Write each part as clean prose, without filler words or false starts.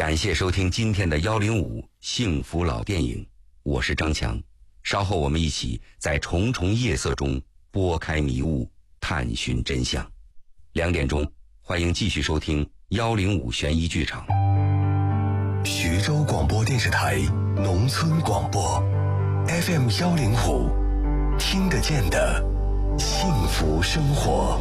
感谢收听今天的105幸福老电影，我是张强。稍后我们一起在重重夜色中拨开迷雾，探寻真相。2点钟，欢迎继续收听105悬疑剧场。 徐州广播电视台农村广播 FM 105，听得见的幸福生活。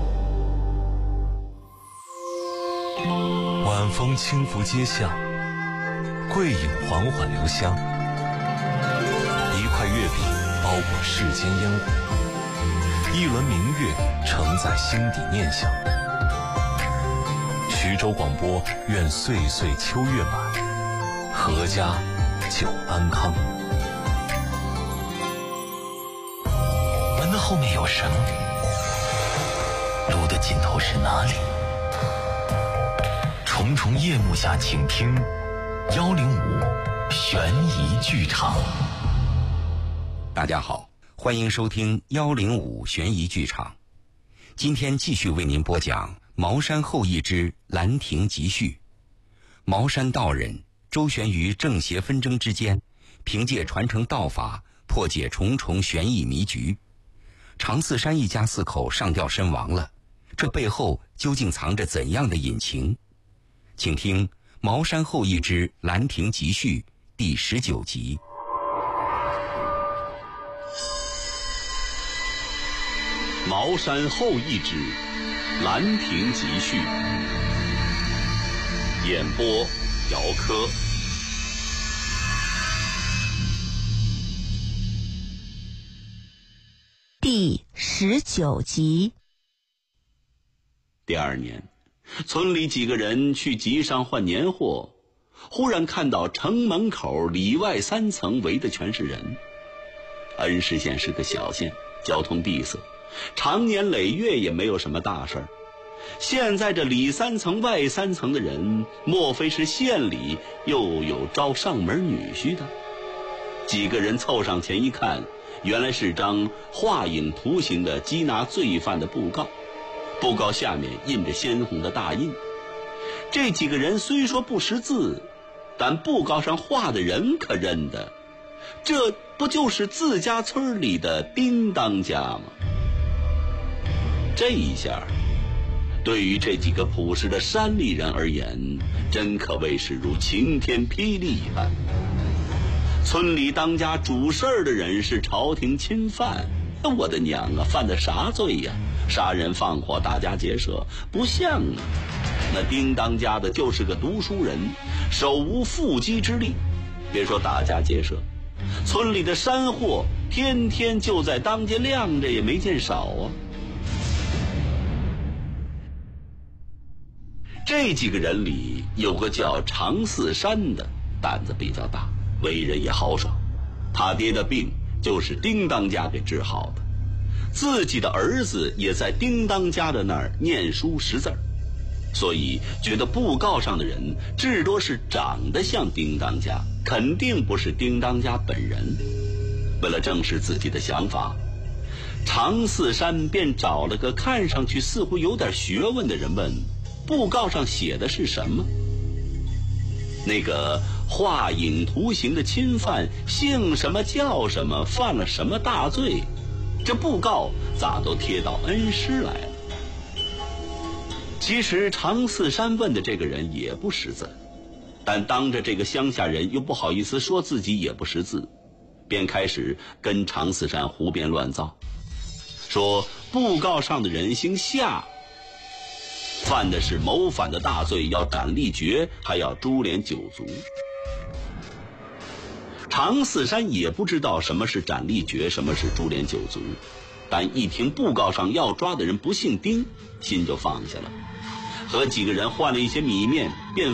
晚风轻拂街巷，桂影缓缓留香，一块月饼包裹世间烟火，一轮明月承载心底念想。徐州广播愿岁岁秋月满，阖家久安康。 门的后面有什么？路的尽头是哪里？重重夜幕下，请听105悬疑剧场。 大家好，欢迎收听105悬疑剧场。今天继续为您播讲茅山后裔之兰亭集序。茅山道人周旋于正邪纷争之间，凭借传承道法破解重重悬疑迷局。常四山一家4口上吊身亡了，这背后究竟藏着怎样的隐情？请听《茅山后裔之兰亭集序》第19集。 茅山后裔之兰亭集序，演播姚科。 第19集。 第2年，村里几个人去集上换年货，忽然看到城门口里外3层围的全是人。恩施县是个小县，交通闭塞，长年累月也没有什么大事儿。现在这里3层外3层的人，莫非是县里又有招上门女婿的？几个人凑上前一看，原来是张画影图形的缉拿罪犯的布告，布告下面印着鲜红的大印。这几个人虽说不识字，但布告上画的人可认得，这不就是自家村里的丁当家吗？这一下对于这几个朴实的山里人而言，真可谓是如晴天霹雳一般。村里当家主事儿的人是朝廷钦犯，我的娘啊，犯的啥罪呀？杀人放火打家劫舍，不像啊。那丁当家的就是个读书人，手无缚鸡之力，别说打家劫舍，村里的山货天天就在当街晾着，也没见少啊。这几个人里有个叫常四山的，胆子比较大，为人也豪爽。他爹的病就是丁当家给治好的，自己的儿子也在丁当家的那儿念书识字儿，所以觉得布告上的人至多是长得像丁当家，肯定不是丁当家本人。为了证实自己的想法，常四山便找了个看上去似乎有点学问的人问，布告上写的是什么？那个画影图形的侵犯姓什么叫什么，犯了什么大罪？这布告咋都贴到恩施来了？其实常四山问的这个人也不识字，但当着这个乡下人又不好意思说自己也不识字，便开始跟常四山胡编乱造，说布告上的人姓夏，犯的是谋反的大罪，要斩立决，还要株连9族。常四山也不知道什么是斩立决，什么是株连9族，但一听布告上要抓的人不姓丁，心就放下了，和几个人换了一些米面，便